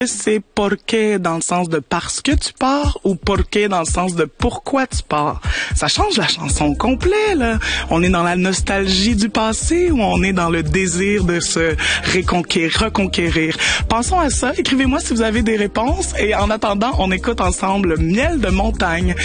C'est porque dans le sens de parce que tu pars ou porque dans le sens de pourquoi tu pars. Ça change la chanson au complet, là. On est dans la nostalgie du passé ou on est dans le désir de se reconquérir. Pensons à ça. Écrivez-moi si vous avez des réponses et en attendant, on écoute ensemble Miel de montagne.